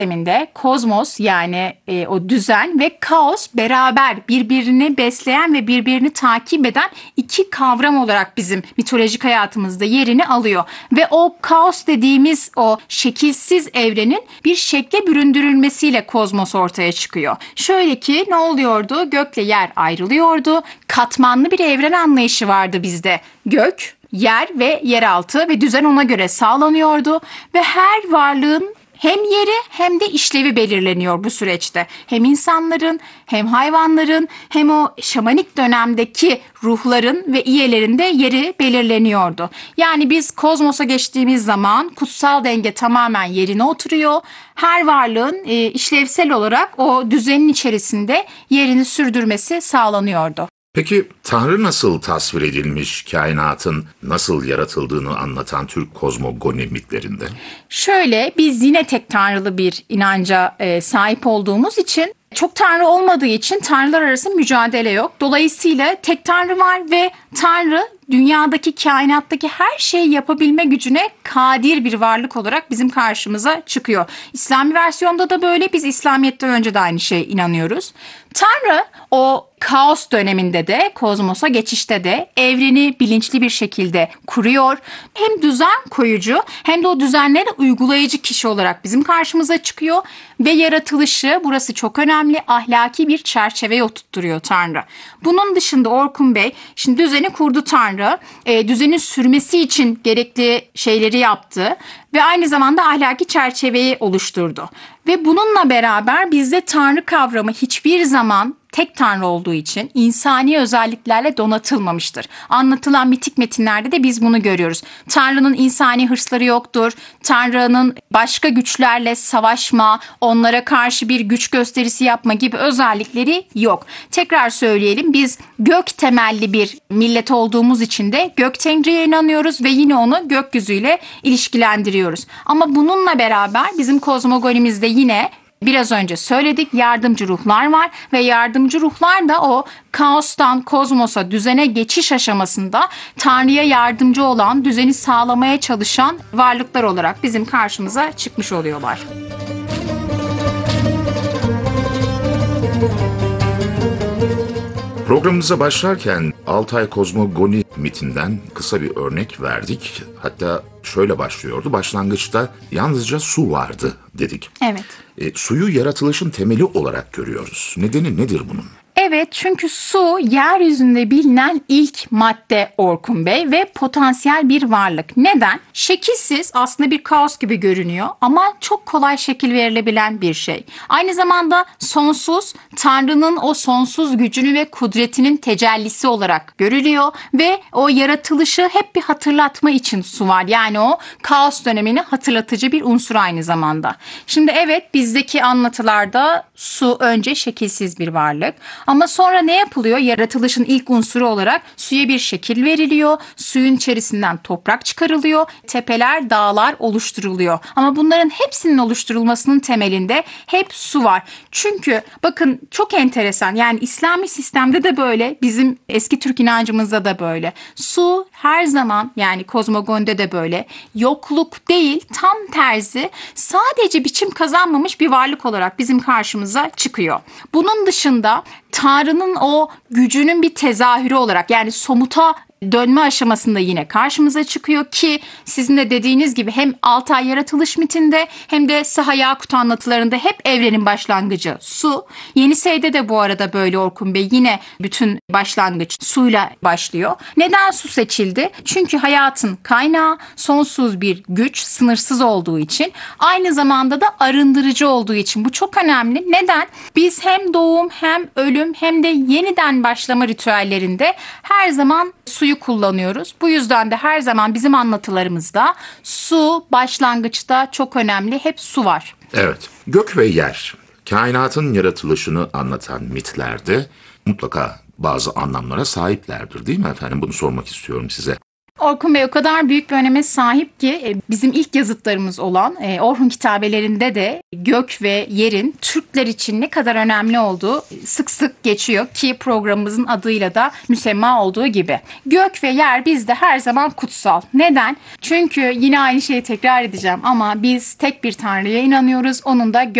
sisteminde kozmos yani o düzen ve kaos beraber birbirini besleyen ve birbirini takip eden iki kavram olarak bizim mitolojik hayatımızda yerini alıyor. Ve o kaos dediğimiz o şekilsiz evrenin bir şekle büründürülmesiyle kozmos ortaya çıkıyor. Şöyle ki ne oluyordu? Gökle yer ayrılıyordu. Katmanlı bir evren anlayışı vardı bizde. Gök, yer ve yeraltı ve düzen ona göre sağlanıyordu ve her varlığın hem yeri hem de işlevi belirleniyor bu süreçte. Hem insanların hem hayvanların hem o şamanik dönemdeki ruhların ve iyelerin de yeri belirleniyordu. Yani biz kozmosa geçtiğimiz zaman kutsal denge tamamen yerine oturuyor. Her varlığın işlevsel olarak o düzenin içerisinde yerini sürdürmesi sağlanıyordu. Peki Tanrı nasıl tasvir edilmiş kainatın nasıl yaratıldığını anlatan Türk kozmogoni mitlerinde? Şöyle biz yine tek tanrılı bir inanca sahip olduğumuz için çok tanrı olmadığı için tanrılar arası mücadele yok. Dolayısıyla tek tanrı var ve tanrı dünyadaki kainattaki her şeyi yapabilme gücüne kadir bir varlık olarak bizim karşımıza çıkıyor. İslami versiyonda da böyle, biz İslamiyet'ten önce de aynı şeye inanıyoruz. Tanrı o kaos döneminde de kozmosa geçişte de evreni bilinçli bir şekilde kuruyor. Hem düzen koyucu hem de o düzenleri uygulayıcı kişi olarak bizim karşımıza çıkıyor ve yaratılışı, burası çok önemli, ahlaki bir çerçeveye oturtturuyor Tanrı. Bunun dışında Orkun Bey şimdi düzeni kurdu Tanrı. Düzenin sürmesi için gerekli şeyleri yaptı ve aynı zamanda ahlaki çerçeveyi oluşturdu. Ve bununla beraber bizde Tanrı kavramı hiçbir zaman tek Tanrı olduğu için insani özelliklerle donatılmamıştır. Anlatılan mitik metinlerde de biz bunu görüyoruz. Tanrı'nın insani hırsları yoktur. Tanrı'nın başka güçlerle savaşma, onlara karşı bir güç gösterisi yapma gibi özellikleri yok. Tekrar söyleyelim, biz gök temelli bir millet olduğumuz için de gök Tengri'ye inanıyoruz ve yine onu gökyüzüyle ilişkilendiriyoruz. Ama bununla beraber bizim kozmogonimizde yine biraz önce söyledik, yardımcı ruhlar var ve yardımcı ruhlar da o kaostan kozmosa, düzene geçiş aşamasında Tanrı'ya yardımcı olan, düzeni sağlamaya çalışan varlıklar olarak bizim karşımıza çıkmış oluyorlar. Programımıza başlarken Altay kozmogoni mitinden kısa bir örnek verdik. Hatta şöyle başlıyordu. Başlangıçta yalnızca su vardı dedik. Evet. Suyu yaratılışın temeli olarak görüyoruz. Nedeni nedir bunun? Evet, çünkü su yeryüzünde bilinen ilk madde Orkun Bey ve potansiyel bir varlık. Neden? Şekilsiz, aslında bir kaos gibi görünüyor ama çok kolay şekil verilebilen bir şey. Aynı zamanda sonsuz, Tanrı'nın o sonsuz gücünü ve kudretinin tecellisi olarak görülüyor ve o yaratılışı hep bir hatırlatma için su var. Yani o kaos dönemini hatırlatıcı bir unsur aynı zamanda. Şimdi evet, bizdeki anlatılarda su önce şekilsiz bir varlık. Ama sonra ne yapılıyor? Yaratılışın ilk unsuru olarak suya bir şekil veriliyor. Suyun içerisinden toprak çıkarılıyor. Tepeler, dağlar oluşturuluyor. Ama bunların hepsinin oluşturulmasının temelinde hep su var. Çünkü bakın çok enteresan. Yani İslami sistemde de böyle, bizim eski Türk inancımızda da böyle. Su her zaman, yani kozmogonide de böyle, yokluk değil, tam tersi, sadece biçim kazanmamış bir varlık olarak bizim karşımıza çıkıyor. Bunun dışında Tanrı'nın o gücünün bir tezahürü olarak, yani somuta dönme aşamasında yine karşımıza çıkıyor ki sizin de dediğiniz gibi hem Altay yaratılış mitinde hem de Saha Yakut anlatılarında hep evrenin başlangıcı su. Yenisey'de de bu arada böyle Orkun Bey, yine bütün başlangıç suyla başlıyor. Neden su seçildi? Çünkü hayatın kaynağı, sonsuz bir güç, sınırsız olduğu için, aynı zamanda da arındırıcı olduğu için. Bu çok önemli. Neden? Biz hem doğum hem ölüm hem de yeniden başlama ritüellerinde her zaman suyu kullanıyoruz. Bu yüzden de her zaman bizim anlatılarımızda su başlangıçta çok önemli. Hep su var. Evet, gök ve yer, kainatın yaratılışını anlatan mitlerde mutlaka bazı anlamlara sahiplerdir, değil mi efendim? Bunu sormak istiyorum size. Orkun Bey o kadar büyük bir öneme sahip ki bizim ilk yazıtlarımız olan Orhun kitabelerinde de gök ve yerin Türkler için ne kadar önemli olduğu sık sık geçiyor ki programımızın adıyla da müsemma olduğu gibi. Gök ve yer bizde her zaman kutsal. Neden? Çünkü yine aynı şeyi tekrar edeceğim ama biz tek bir Tanrı'ya inanıyoruz. Onun da